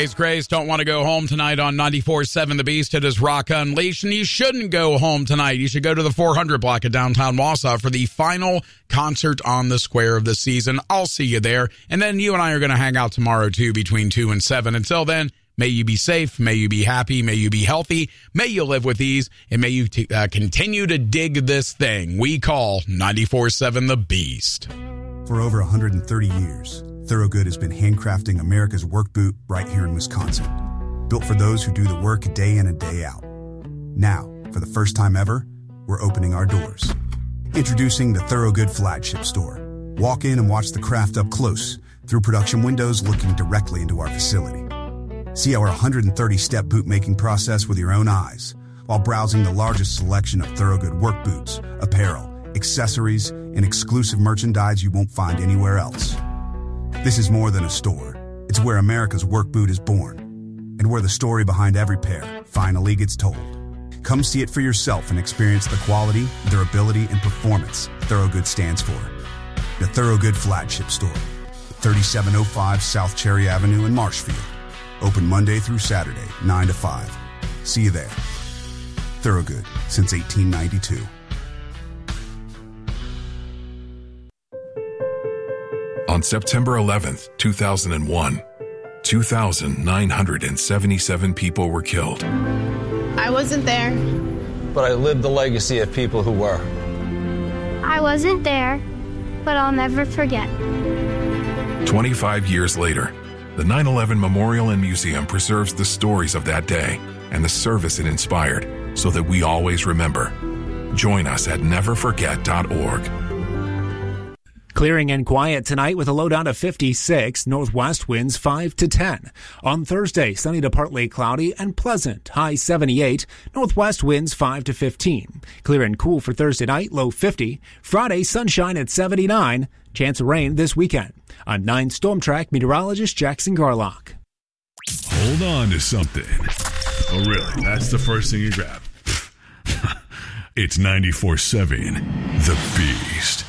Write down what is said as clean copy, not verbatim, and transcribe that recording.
Grace, don't want to go home tonight on 94.7 The Beast. It is Rock Unleashed, and you shouldn't go home tonight. You should go to the 400 block of downtown Wausau for the final concert on the square of the season. I'll see you there, and then you and I are going to hang out tomorrow, too, between 2 and 7. Until then, may you be safe, may you be happy, may you be healthy, may you live with ease, and may you continue to dig this thing we call 94.7 The Beast. For over 130 years, Thorogood has been handcrafting America's work boot right here in Wisconsin. Built for those who do the work day in and day out. Now, for the first time ever, we're opening our doors. Introducing the Thorogood Flagship Store. Walk in and watch the craft up close through production windows looking directly into our facility. See our 130-step boot-making process with your own eyes while browsing the largest selection of Thorogood work boots, apparel, accessories, and exclusive merchandise you won't find anywhere else. This is more than a store. It's where America's work boot is born, and where the story behind every pair finally gets told. Come see it for yourself and experience the quality, durability, and performance Thorogood stands for. The Thorogood Flagship Store, 3705 South Cherry Avenue in Marshfield. Open Monday through Saturday, 9 to 5. See you there. Thorogood, since 1892. On September 11th, 2001, 2,977 people were killed. I wasn't there. But I lived the legacy of people who were. I wasn't there, but I'll never forget. 25 years later, the 9/11 Memorial and Museum preserves the stories of that day and the service it inspired so that we always remember. Join us at neverforget.org. Clearing and quiet tonight with a low down to 56, northwest winds 5 to 10. On Thursday, sunny to partly cloudy and pleasant, high 78, northwest winds 5 to 15. Clear and cool for Thursday night, low 50. Friday, sunshine at 79, chance of rain this weekend. I'm 9 Storm Track meteorologist Jackson Garlock. Hold on to something. Oh, really? That's the first thing you grab. It's 94.7 The Beast.